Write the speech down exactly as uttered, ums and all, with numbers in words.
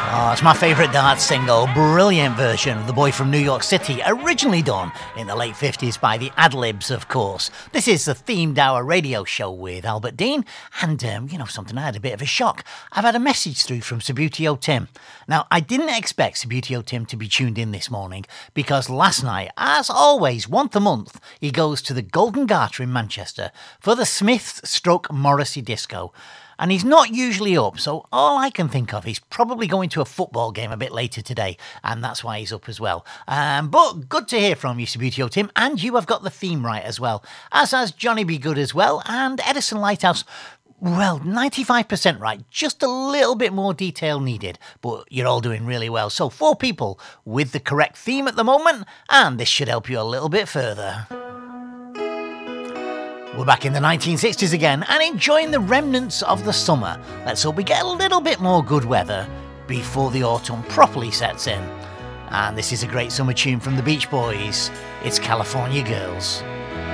Oh, it's my favourite dance single, brilliant version of The Boy from New York City, originally done in the late fifties by the Adlibs, of course. This is the Themed Hour radio show with Albert Dean, and, um, you know, something I had a bit of a shock. I've had a message through from Subbuteo Tim. Now, I didn't expect Subbuteo Tim to be tuned in this morning, because last night, as always, once a month, he goes to the Golden Garter in Manchester for the Smiths stroke Morrissey Disco. And he's not usually up, so all I can think of, he's probably going to a football game a bit later today, and that's why he's up as well. Um, but good to hear from you, Subbuteo Tim, and you have got the theme right as well, as has Johnny B. Good as well, and Edison Lighthouse. Well, ninety-five percent right, just a little bit more detail needed, but you're all doing really well. So four people with the correct theme at the moment, and this should help you a little bit further. We're back in the nineteen sixties again and enjoying the remnants of the summer. Let's hope we get a little bit more good weather before the autumn properly sets in. And this is a great summer tune from the Beach Boys. It's California Girls.